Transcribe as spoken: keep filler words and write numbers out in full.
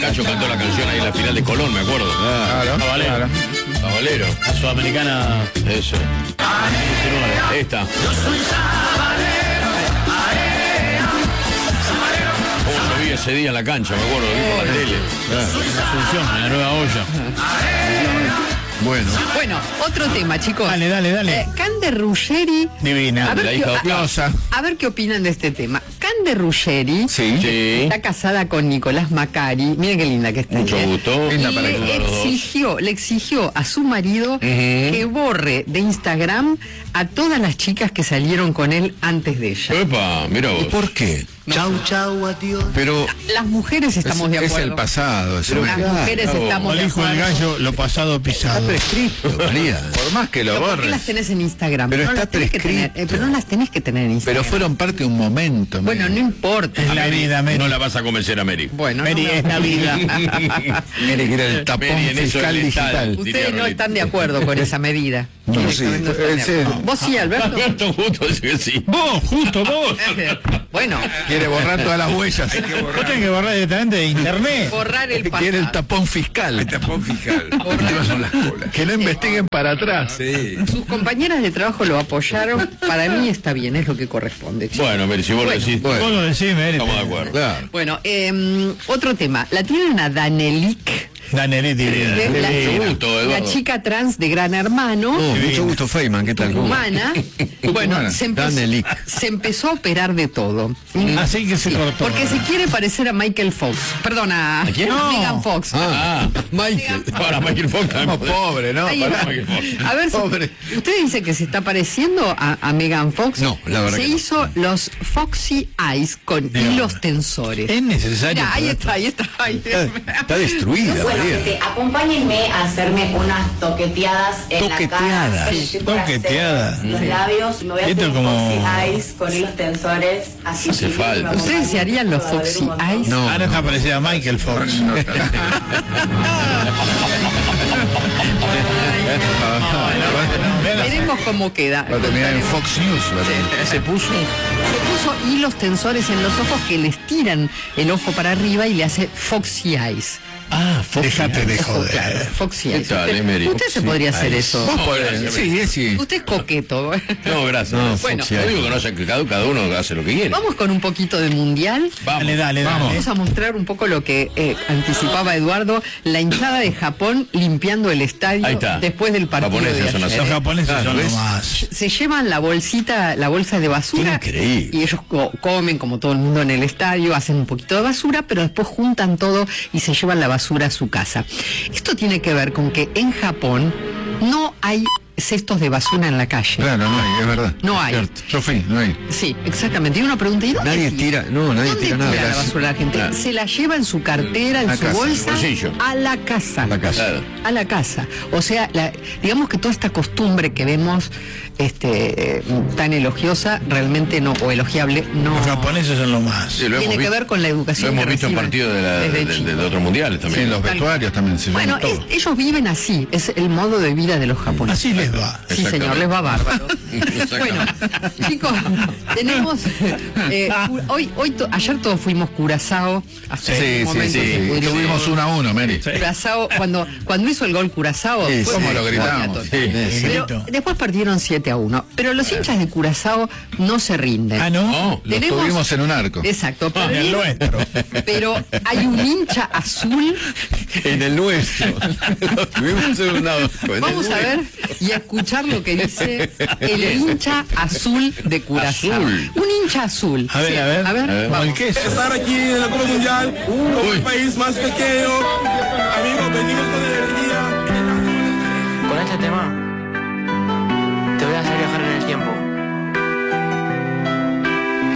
Cayo cantó la canción ahí en la final de Colón, me acuerdo. Claro, Cabalero. claro. Cabalero. La Sudamericana. Eso. Esta. ¿Cómo lo vi ese día en la cancha? Me acuerdo, lo vi por la tele. La Asunción, en la nueva olla. Bueno. Bueno, otro tema, chicos. Dale, dale, dale. Eh, Cande Ruggeri. Divina. A ver, La qué, hija de a- Diosa. a ver qué opinan de este tema. Cande Ruggeri Sí. Sí. está casada con Nicolás Macari. Miren qué linda que está. Mucho ¿eh? gusto. Linda Y para le los dos. exigió, le exigió a su marido que borre de Instagram a todas las chicas que salieron con él antes de ella. Epa, mira vos. ¿Por qué? Chau, chau, adiós. Pero Las mujeres es, estamos de es acuerdo. el pasado. Eso Las es mujeres claro. estamos Como de dijo el acuerdo. gallo, lo pasado pisado. prescrito, María. Por más que lo Pero ¿por qué borres. las tenés en Instagram? Pero no está las tenés que tener, prescrito. eh, pero no las tenés que tener en Instagram. Pero fueron parte de un momento. Bueno, Mary. no importa. Es la vida, Mary. No la vas a convencer a Mary. Bueno, Mary, no me- es la vida. Mary, que era el tapón Mary, en eso fiscal es letal. digital. Diría Ustedes no Rolito. están de acuerdo con esa medida. No, Directamente sí. no están de Ese- acuerdo. Vos sí, Alberto. Alberto justo dice que sí. Vos, justo vos. Bueno, Quiere borrar todas las huellas. Vos tenés que borrar directamente de internet. borrar el pasado. Quiere el tapón fiscal. El tapón fiscal. Que no investiguen para atrás. Sí. Sus compañeras de trabajo lo apoyaron. Para mí está bien, es lo que corresponde. chicos. Bueno, Mary, si vos lo Bueno, decís, bueno. Vos lo decís, Mary. estamos de acuerdo. Claro. Bueno, eh, otro tema. La tienen a Danelik, Danielí, divina. que es la, Mucho gusto, la Eduardo. chica trans de Gran Hermano. Oh, mucho gusto, Feynman. ¿Qué tal? ¿Cómo va? Humana. Bueno, Humana. se empezó, Danelik. se empezó a operar de todo. Así que se cortó. Porque se quiere parecer a Michael Fox. Perdona, ¿A quién? a No. Megan Fox. Ah, Michael. Ahora Michael Fox Como también. pobre, ¿no? Ahí Pará. va. Michael Fox. A ver, si- Pobre. ¿usted dice que se está pareciendo a, a Megan Fox? No, la verdad Se que no. hizo los Foxy Eyes con De hilos verdad. tensores. Es necesario. Mira, ahí está, ahí está. Ahí Está, está destruida, Bueno, María. gente, acompáñenme a hacerme unas toqueteadas en Toqueteadas. la cara. Estoy por hacer Toqueteadas. Los labios, me voy a Esto hacer es como- Foxy Eyes con hilos tensores. Así Hace que falta. me ¿Ustedes se harían los va a doler Foxy un montón. Eyes? No. Ahora está parecida a Michael Fox. Veremos cómo queda. Va a terminar en Fox News. va a terminar. Se puso. Se puso hilos tensores en los ojos que les tiran el ojo para arriba y le hace Foxy Eyes. Ah, Fox. Déjate de Ojo, joder. claro, Foxy Eyes. ¿Qué tal, Usted, eh, Mary? usted se Foxy podría hacer Eyes. eso. Vos Por- podés, Sí, sí. Usted es coqueto. No, gracias. No, Bueno. Yo digo que no sé, que cada, cada uno hace lo que quiere. Vamos con un poquito de mundial. Vamos. Dale, dale, dale. Vamos a mostrar un poco lo que eh, anticipaba Eduardo, la hinchada de Japón limpiando el estadio Ahí está. después del partido Japoneses de son ayer. Los japoneses Claro, son lo ¿ves? más. Se llevan la bolsita, la bolsa de basura Increíble. y ellos co- comen como todo el mundo en el estadio, hacen un poquito de basura, pero después juntan todo y se llevan la basura a su casa. Esto tiene que ver con que en Japón no hay cestos de basura en la calle. Claro, no hay, es verdad. No hay. Cierto. Yo fui, no hay. Sí, exactamente. Y uno pregunta, ¿y dónde Nadie tira? tira, no, nadie ¿Dónde tira nada. la basura la gente? Claro. Se la lleva en su cartera, en A su casa, bolsa, bolsillo. a la casa. A la casa. Claro. A la casa. O sea, la- digamos que toda esta costumbre que vemos este, eh, tan elogiosa, realmente no, o elogiable, no Los japoneses son lo más. Sí, lo hemos tiene que visto. ver con la Lo educación hemos que visto en reciben partidos de, la, de, desde de- chicos. de otros mundiales Sí, también. en los Tal- vestuarios también se Bueno, llevan es- todo. ellos viven así, es el modo de vida de los japoneses. Así les va. Sí, señor, les va bárbaro. Bueno, chicos, tenemos eh, cu- hoy, hoy, to- ayer todos fuimos Curazao. Hace Sí, un sí, momento sí. se pudrió Tuvimos todo. uno a uno, Mary. Curazao, cuando, cuando hizo el gol Curazao, Sí, fue cómo una lo euforia gritamos. total. Sí, sí. Pero Grito. después perdieron siete a uno. Pero los hinchas de Curazao no se rinden. Ah, ¿no? No. Los Tenemos- tuvimos en un arco. Exacto, Ah, el perdieron, nuestro. pero hay un hincha azul. En el nuestro. Los tuvimos en un arco. en el Vamos a ver nuestro. y a escuchar lo que dice el hincha azul de Curazao. Azul. Un hincha azul. A ver, Sí, a ver. A ver, Como vamos. el queso. Estar aquí en la Copa Mundial, como el país más pequeño. Amigos, venimos con energía. Con este tema te voy a hacer viajar en el tiempo.